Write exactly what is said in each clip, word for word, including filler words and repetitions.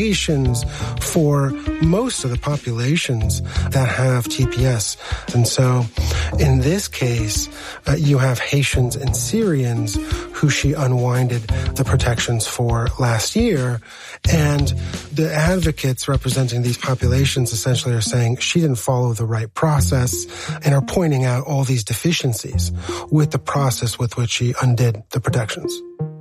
Haitians, for most of the populations that have T P S. And so in this case, uh, you have Haitians and Syrians who she unwinded the protections for last year. And the advocates representing these populations essentially are saying she didn't follow the right process and are pointing out all these deficiencies with the process with which she undid the protections.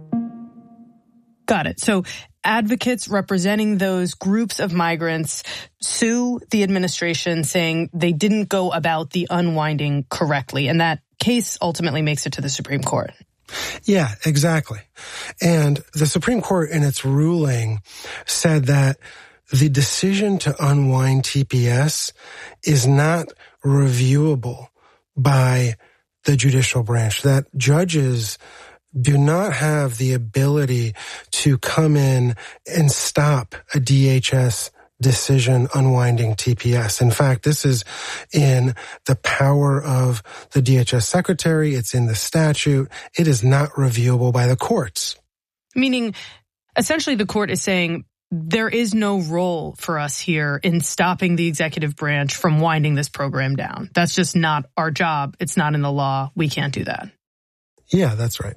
Got it. So advocates representing those groups of migrants sue the administration saying they didn't go about the unwinding correctly. And that case ultimately makes it to the Supreme Court. Yeah, exactly. And the Supreme Court in its ruling said that the decision to unwind T P S is not reviewable by the judicial branch, that judges do not have the ability to come in and stop a D H S decision unwinding T P S. In fact, this is in the power of the D H S secretary. It's in the statute. It is not reviewable by the courts. Meaning, essentially, the court is saying there is no role for us here in stopping the executive branch from winding this program down. That's just not our job. It's not in the law. We can't do that. Yeah, that's right.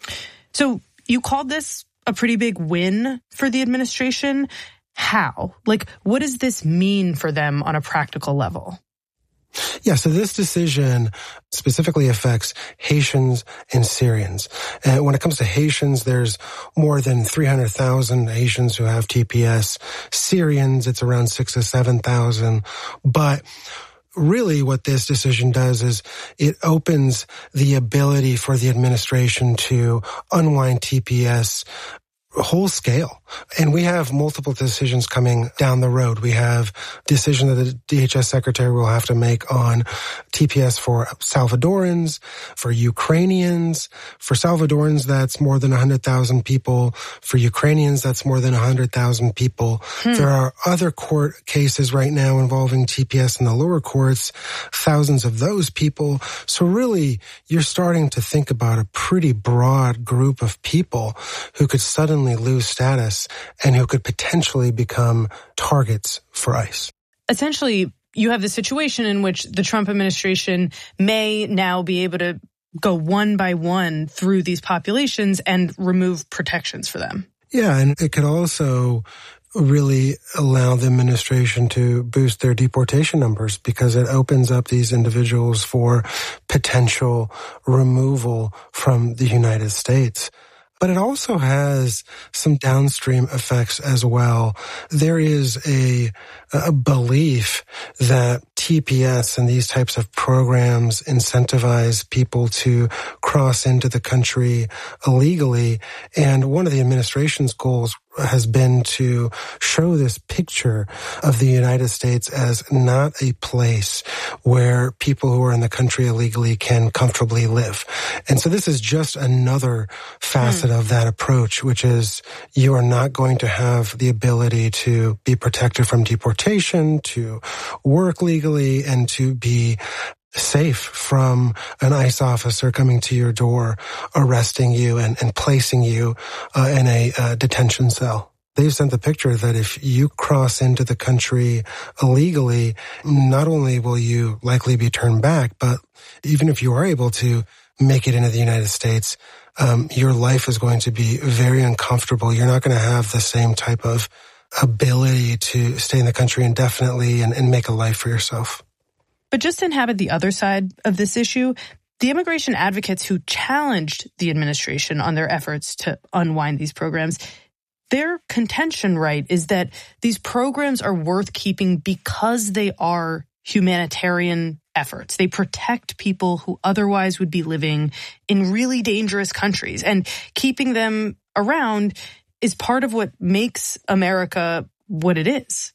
So you called this a pretty big win for the administration. How? Like, what does this mean for them on a practical level? Yeah, so this decision specifically affects Haitians and Syrians. And when it comes to Haitians, there's more than three hundred thousand Haitians who have T P S. Syrians, it's around six to seven thousand. But really what this decision does is it opens the ability for the administration to unwind T P S whole scale. And we have multiple decisions coming down the road. We have decision that the D H S secretary will have to make on T P S for Salvadorans, for Ukrainians. For Salvadorans, that's more than one hundred thousand people. For Ukrainians, that's more than one hundred thousand people. Hmm. There are other court cases right now involving T P S in the lower courts, thousands of those people. So really, you're starting to think about a pretty broad group of people who could suddenly lose status and who could potentially become targets for ICE. Essentially, you have the situation in which the Trump administration may now be able to go one by one through these populations and remove protections for them. Yeah, and it could also really allow the administration to boost their deportation numbers because it opens up these individuals for potential removal from the United States. But it also has some downstream effects as well. There is a, a belief that T P S and these types of programs incentivize people to cross into the country illegally. And one of the administration's goals has been to show this picture of the United States as not a place where people who are in the country illegally can comfortably live. And so this is just another facet mm. of that approach, which is you are not going to have the ability to be protected from deportation, to work legally, and to be safe from an ICE officer coming to your door, arresting you and, and placing you uh, in a uh, detention cell. They've sent the picture that if you cross into the country illegally, not only will you likely be turned back, but even if you are able to make it into the United States, um, your life is going to be very uncomfortable. You're not going to have the same type of ability to stay in the country indefinitely and, and make a life for yourself. But just to inhabit the other side of this issue, the immigration advocates who challenged the administration on their efforts to unwind these programs, their contention, right, is that these programs are worth keeping because they are humanitarian efforts. They protect people who otherwise would be living in really dangerous countries. And keeping them around is part of what makes America what it is.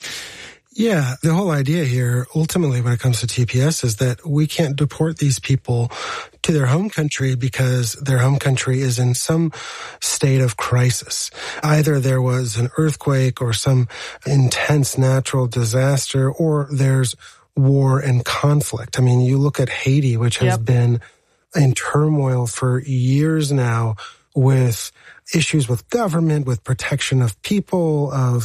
Yeah, the whole idea here, ultimately, when it comes to T P S, is that we can't deport these people to their home country because their home country is in some state of crisis. Either there was an earthquake or some intense natural disaster, or there's war and conflict. I mean, you look at Haiti, which has yep. been in turmoil for years now, with issues with government, with protection of people, of